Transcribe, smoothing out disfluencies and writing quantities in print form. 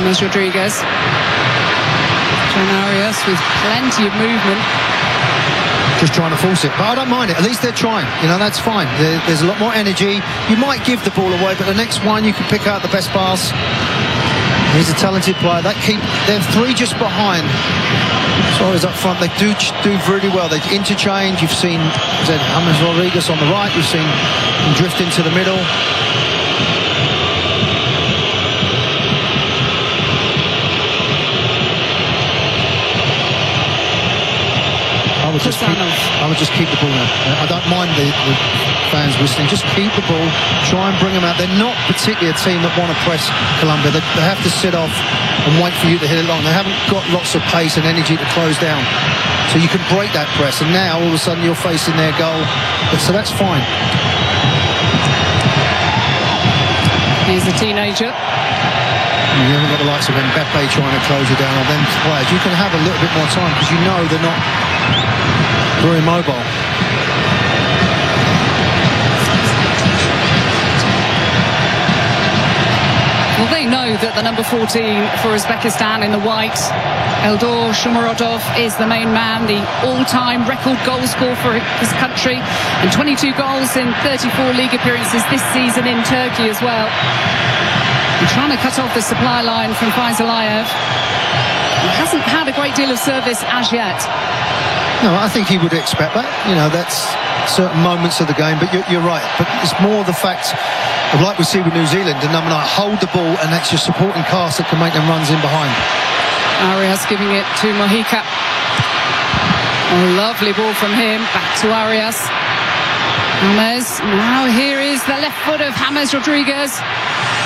James Rodriguez. John Arias with plenty of movement. Just trying to force it, but I don't mind it. At least they're trying. You know, that's fine. There's a lot more energy. You might give the ball away, but the next one you can pick out the best pass. He's a talented player. They're three just behind. Suarez up front. They do really well. They interchange. You've seen James Rodriguez on the right. You've seen him drift into the middle. I would just keep the ball now. I don't mind the fans whistling. Just keep the ball. Try and bring them out. They're not particularly a team that want to press Colombia. They have to sit off and wait for you to hit it long. They haven't got lots of pace and energy to close down. So you can break that press. And now, all of a sudden, you're facing their goal. So that's fine. He's a teenager. You haven't got the likes of Mbappe trying to close you down on them players. You can have a little bit more time because you know they're not very mobile. Well, they know that the number 14 for Uzbekistan in the white, Eldor Shomurodov, is the main man, the all-time record goal scorer for his country, and 22 goals in 34 league appearances this season in Turkey as well. And trying to cut off the supply line from Faisal Aliyev. He hasn't had a great deal of service as yet. No, I think he would expect that. You know, that's certain moments of the game, but you're right. But it's more the fact of, like we see with New Zealand, and number 9, hold the ball, and that's your supporting cast that can make them runs in behind. Arias giving it to Mojica. Oh, lovely ball from him. Back to Arias. James. Now here is the left foot of James Rodriguez.